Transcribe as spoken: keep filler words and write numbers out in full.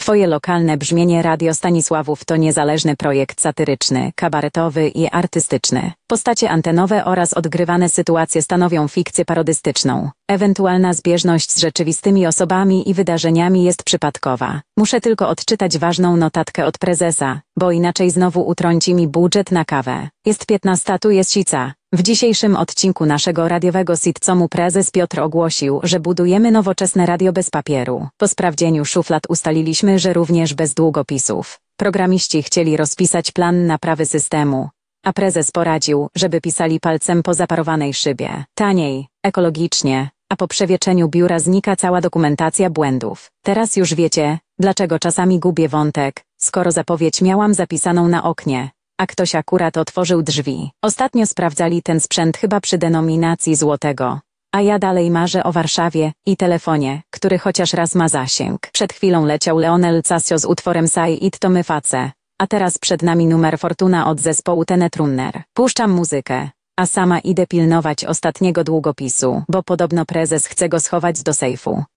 Twoje lokalne brzmienie Radio Stanisławów to niezależny projekt satyryczny, kabaretowy i artystyczny. Postacie antenowe oraz odgrywane sytuacje stanowią fikcję parodystyczną. Ewentualna zbieżność z rzeczywistymi osobami i wydarzeniami jest przypadkowa. Muszę tylko odczytać ważną notatkę od prezesa, bo inaczej znowu utrąci mi budżet na kawę. Jest piętnasta, tu jest sica. W dzisiejszym odcinku naszego radiowego sitcomu prezes Piotr ogłosił, że budujemy nowoczesne radio bez papieru. Po sprawdzeniu szuflad ustaliliśmy, że również bez długopisów. Programiści chcieli rozpisać plan naprawy systemu, a prezes poradził, żeby pisali palcem po zaparowanej szybie. Taniej, ekologicznie, a po przewieczeniu biura znika cała dokumentacja błędów. Teraz już wiecie, dlaczego czasami gubię wątek, skoro zapowiedź miałam zapisaną na oknie, a ktoś akurat otworzył drzwi. Ostatnio sprawdzali ten sprzęt chyba przy denominacji złotego, a ja dalej marzę o Warszawie i telefonie, który chociaż raz ma zasięg. Przed chwilą leciał Leonel Casio z utworem Sai It to my face, a teraz przed nami numer Fortuna od zespołu Tenetrunner. Puszczam muzykę, a sama idę pilnować ostatniego długopisu, bo podobno prezes chce go schować do sejfu.